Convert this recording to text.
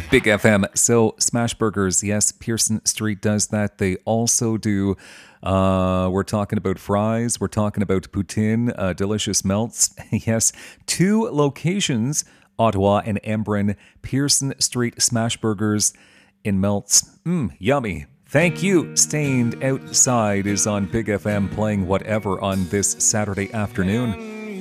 Big FM. So Smash Burgers, yes, Pearson Street does that. They also do. We're talking about fries. We're talking about poutine, delicious melts. Yes, two locations: Ottawa and Embrun. Pearson Street Smash Burgers in melts. Yummy. Thank you. Stained Outside is on Big FM, playing whatever on this Saturday afternoon.